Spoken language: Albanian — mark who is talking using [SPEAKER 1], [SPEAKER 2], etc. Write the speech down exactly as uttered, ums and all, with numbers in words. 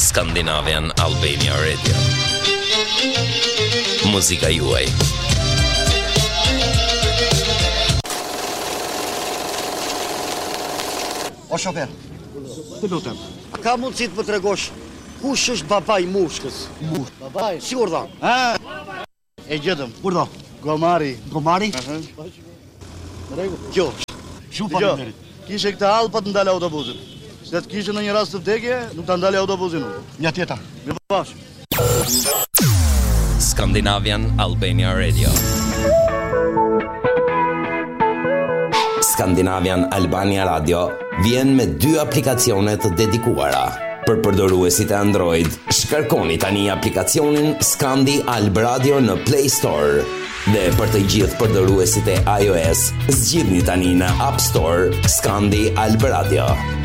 [SPEAKER 1] Scandinavian Albania Radio. Muzika juaj.
[SPEAKER 2] O shofer,
[SPEAKER 3] Të lutem.
[SPEAKER 2] ka mundësi të më tregosh kush është babai mushkës?
[SPEAKER 3] Mush.
[SPEAKER 2] Babai? Sigur dha.
[SPEAKER 3] Ha? E gjetëm.
[SPEAKER 2] Kur dha?
[SPEAKER 3] Gomari.
[SPEAKER 2] Gomari?
[SPEAKER 3] Aha.
[SPEAKER 2] Jo.
[SPEAKER 3] Shumë faleminderit. Kishe këtë hall pa të ndalë autobusin. Se të kishe në një rast të vdekje, nuk ta ndalë autobusin.
[SPEAKER 2] Një tjeta.
[SPEAKER 3] Me bash.
[SPEAKER 1] Scandinavian Albania Radio. Scandinavian Albania Radio vjen me dy aplikacione të dedikuara. Për përdoruesit e Android, shkarkoni tani aplikacionin Scandi Alb Radio në Play Store. Dhe për të gjithë përdoruesit e iOS, zgjidhni tani në App Store Scandi Alb Radio.